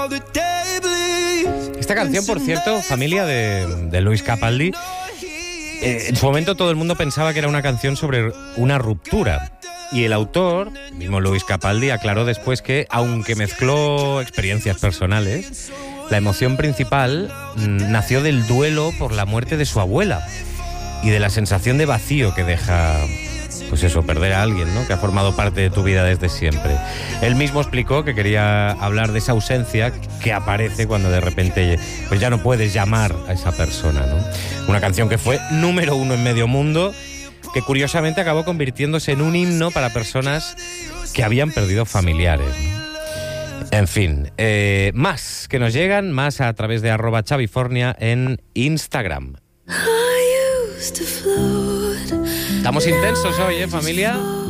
Esta canción, por cierto, familia de Lewis Capaldi, en su momento todo el mundo pensaba que era una canción sobre una ruptura. Y el autor, el mismo Lewis Capaldi, aclaró después que, aunque mezcló experiencias personales, la emoción principal nació del duelo por la muerte de su abuela y de la sensación de vacío que deja, pues eso, perder a alguien, ¿no?, que ha formado parte de tu vida desde siempre. Él mismo explicó que quería hablar de esa ausencia que aparece cuando de repente pues ya no puedes llamar a esa persona, ¿no? Una canción que fue número 1 en medio mundo, que curiosamente acabó convirtiéndose en un himno para personas que habían perdido familiares, ¿no? En fin, más que nos llegan, más a través de @Chavifornia en Instagram. Estamos intensos hoy, familia.